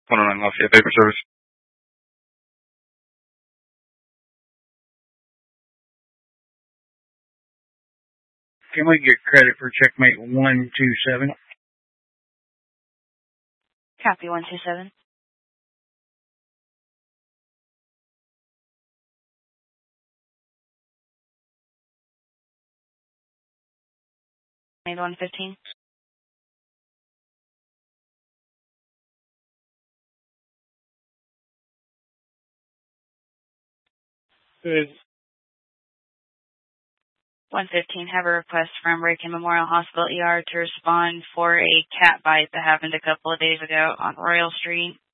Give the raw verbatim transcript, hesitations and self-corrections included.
one oh nine Lafayette Paper Service. Can we get credit for checkmate one two seven? Copy one two seven. Made one fifteen. Good. one fifteen, have a request from Rican Memorial Hospital E R to respond for a cat bite that happened a couple of days ago on Royal Street.